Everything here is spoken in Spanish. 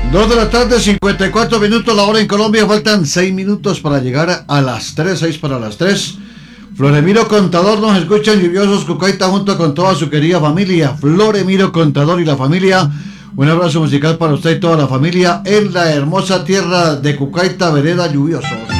2 de la tarde, 54 minutos, la hora en Colombia. Faltan 6 minutos para llegar a las 3, 6 para las 3. Floremiro Contador nos escucha en Lluviosos Cucaita junto con toda su querida familia. Floremiro Contador y la familia. Un abrazo musical para usted y toda la familia en la hermosa tierra de Cucaita, vereda Lluviosos.